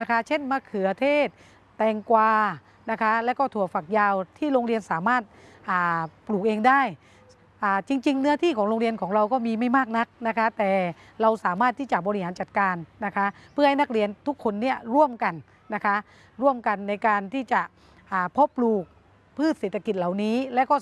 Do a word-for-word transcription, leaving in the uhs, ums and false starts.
นะคะเช่นมะเขือเทศแตงกวานะคะและก็ถั่วฝักยาวที่โรงเรียนสามารถปลูกเองได้จริงๆเนื้อที่ของโรงเรียนของเราก็มีไม่มากนักนะคะแต่เราสามารถที่จะบริหารจัดการนะคะเพื่อให้นักเรียนทุกคนเนี่ยร่วมกันนะคะร่วมกันในการที่จะเพาะปลูกพืชเศรษฐกิจเหล่านี้และก็